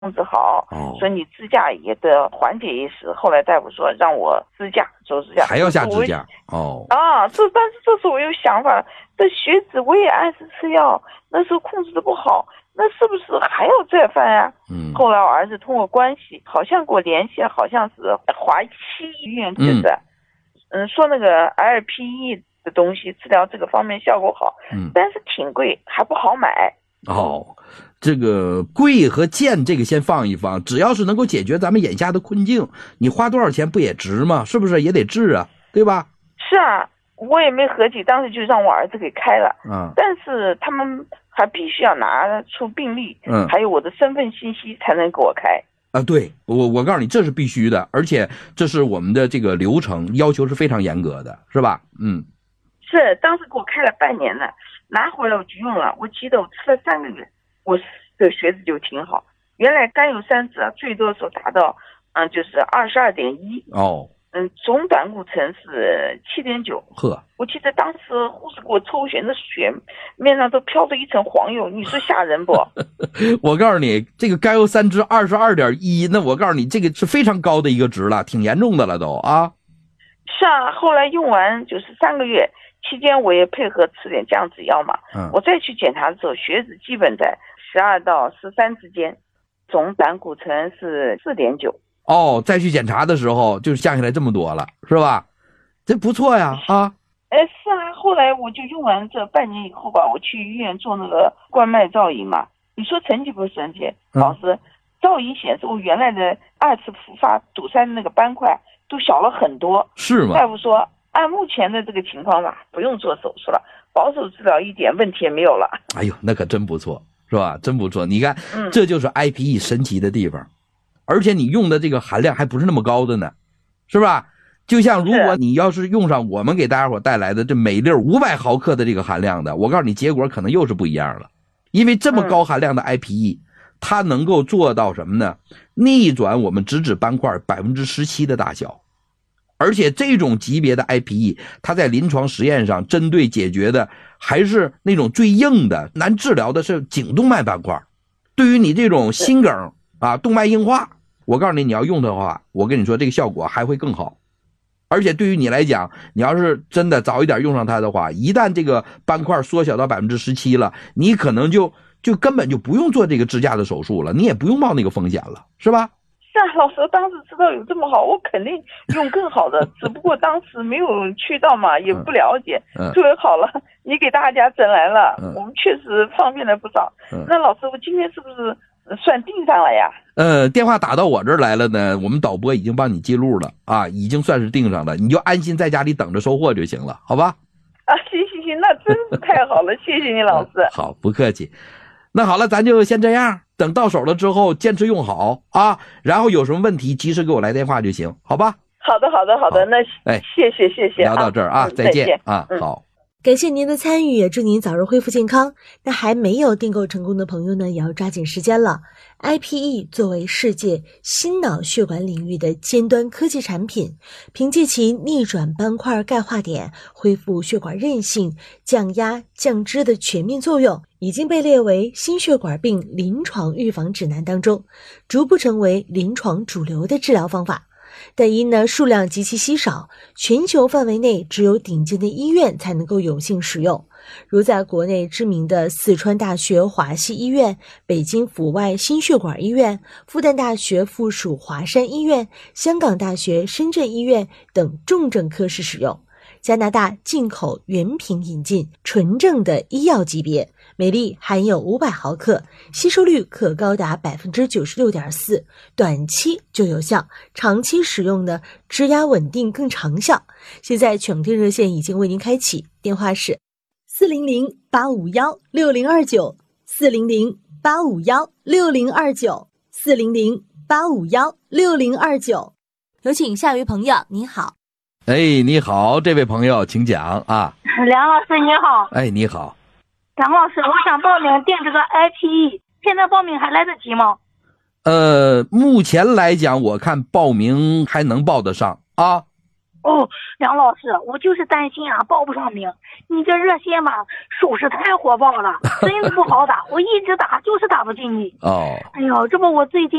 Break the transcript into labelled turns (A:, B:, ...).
A: 控制好，说你支架也得缓解一时。后来大夫说让我支架做支架，
B: 还要下支架
A: 但是这时候我有想法，这血脂我也按时吃药，那时候控制的不好，那是不是还要再犯啊？后来我儿子通过关系，好像给我联系，好像是华西医院就是，说那个 LPE 的东西治疗这个方面效果好，但是挺贵，还不好买。
B: 这个贵和贱这个先放一放，只要是能够解决咱们眼下的困境，你花多少钱不也值吗？是不是也得治啊？对吧？
A: 是啊，我也没合计，当时就让我儿子给开了。但是他们还必须要拿出病历，还有我的身份信息才能给我开。
B: 对，我告诉你，这是必须的，而且这是我们的这个流程要求是非常严格的，是吧？
A: 是，当时给我开了半年了，拿回来我就用了，我记得我吃了3个月，我的血脂就挺好。原来甘油三酯最多的时候达到就是22.1，总胆固醇是7.9。我记得当时护士给我抽血，那血面上都飘着一层黄油，你说吓人不？
B: 我告诉你，这个甘油三酯22.1，那我告诉你，这个是非常高的一个值了，挺严重的了都啊。
A: 是啊，后来用完就是3个月期间，我也配合吃点降脂药嘛。我再去检查的时候，血脂基本在12到13之间，总胆固醇是4.9。
B: 再去检查的时候就降下来这么多了，是吧？这不错呀
A: 是啊，后来我就用完这半年以后吧，我去医院做那个冠脉造影嘛。你说神奇不神奇？老师，造影显示我原来的2次复发堵塞的那个斑块都小了很多。
B: 是吗？
A: 大夫说按目前的这个情况吧，不用做手术了，保守治疗一点问题也没有了。
B: 哎呦，那可真不错，是吧？真不错。你看，这就是 IPE 神奇的地方，而且你用的这个含量还不是那么高的呢，是吧？就像如果你要是用上我们给大家伙带来的这每粒500毫克的这个含量的，我告诉你结果可能又是不一样了。因为这么高含量的 IPE，它能够做到什么呢？逆转我们直指斑块 17% 的大小。而且这种级别的 IPE， 它在临床实验上针对解决的还是那种最硬的难治疗的是颈动脉斑块。对于你这种心梗动脉硬化，我告诉你，你要用的话，我跟你说这个效果还会更好。而且对于你来讲，你要是真的早一点用上它的话，一旦这个斑块缩小到 17% 了，你可能就根本就不用做这个支架的手术了，你也不用冒那个风险了，是吧？
A: 是啊，老师当时知道有这么好，我肯定用更好的，只不过当时没有去到嘛，也不了解。作为好了，你给大家整来了，我们确实方便了不少。那老师，我今天是不是算定上了呀？
B: 电话打到我这儿来了呢，我们导播已经帮你记录了已经算是定上了，你就安心在家里等着收货就行了，好吧？
A: 行，那真是太好了，谢谢你老师。
B: 好，不客气。那好了，咱就先这样，等到手了之后坚持用好然后有什么问题及时给我来电话就行，好吧？
A: 好的，那谢谢。
B: 聊到这儿再见好。
C: 感谢您的参与，也祝您早日恢复健康。那还没有订购成功的朋友呢，也要抓紧时间了。IPE 作为世界心脑血管领域的尖端科技产品，凭借其逆转斑块钙化点、恢复血管韧性、降压降脂的全面作用，已经被列为心血管病临床预防指南当中，逐步成为临床主流的治疗方法。但因数量极其稀少，全球范围内只有顶尖的医院才能够有幸使用，如在国内知名的四川大学华西医院、北京阜外心血管医院、复旦大学附属华山医院、香港大学深圳医院等重症科室使用。加拿大进口原品引进，纯正的医药级别，每粒含有500毫克，吸收率可高达 96.4%， 短期就有效，长期使用呢，支压稳定更长效。现在抢订热线已经为您开启，电话是400-851-6029 400-851-6029 400-851-6029。有请下一位朋友，你好。
B: 你好，这位朋友请讲
D: 梁老师你好。
B: 你好。
D: 梁老师，我想报名订这个 IPE， 现在报名还来得及吗？
B: 目前来讲我看报名还能报得上
D: 哦，梁老师，我就是担心啊，报不上名。你这热线吧，手势太火爆了，真不好打，我一直打就是打不进去。
B: 哦，
D: 哎呦，这不我最近